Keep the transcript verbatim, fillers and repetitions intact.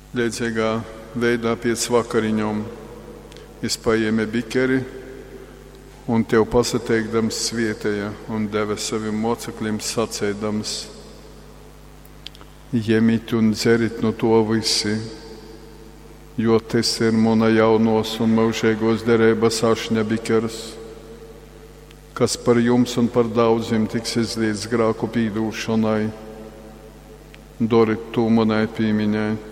Līdzīgā veidā pēc vakariņām es paēmu bikeri un tev pasateikdams svietēja un deva saviem mocekļiem sacēdams: Ņemiet un dzerit no to visi, jo tas ir mana jaunos un mūžīgos derības ašņa bikers, kas par jums un par daudziem tiks izlietas grēku pīdūšanai. Doriet to manai piemiņai.